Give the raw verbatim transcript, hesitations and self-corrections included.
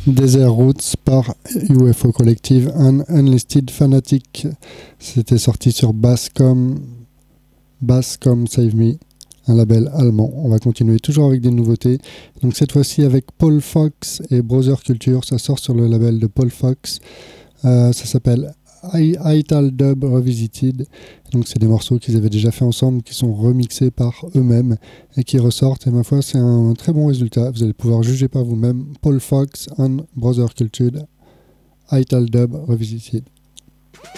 Desert Roots par U F O Collective, un Unlisted Fanatic. C'était sorti sur Basscom, Basscom Save Me, un label allemand. On va continuer toujours avec des nouveautés. Donc cette fois-ci avec Paul Fox et Brother Culture. Ça sort sur le label de Paul Fox. Euh, ça s'appelle Ital Dub Revisited. Donc c'est des morceaux qu'ils avaient déjà fait ensemble, qui sont remixés par eux-mêmes et qui ressortent. Et ma foi, c'est un très bon résultat. Vous allez pouvoir juger par vous-même. Paul Fox and Brother Culture, Ital Dub Revisited.